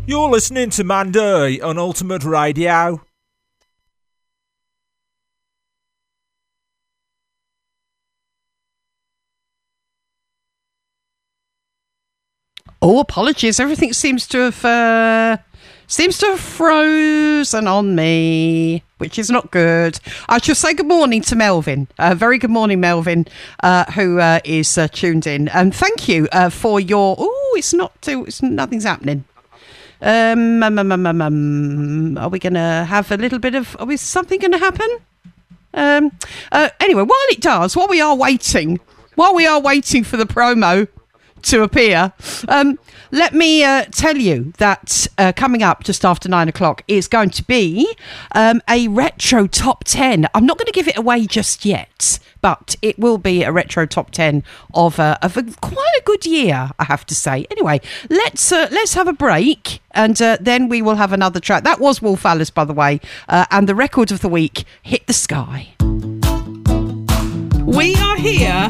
You're listening to Mandy on Ultimate Radio. Oh, apologies. Everything seems to have frozen on me, which is not good. I should say good morning to Melvin. Very good morning, Melvin, who is tuned in. And thank you for your... Oh, nothing's happening. Are we going to have a little bit of... Is something going to happen? Anyway, while it does, while we are waiting for the promo to appear, let me tell you that coming up just after 9 o'clock is going to be a retro top 10. I'm not going to give it away just yet, but it will be a retro top 10 of a quite a good year, I have to say. Anyway, let's have a break, and then we will have another track. That was Wolf Alice, by the way, and the record of the week, Hit the Sky. We are here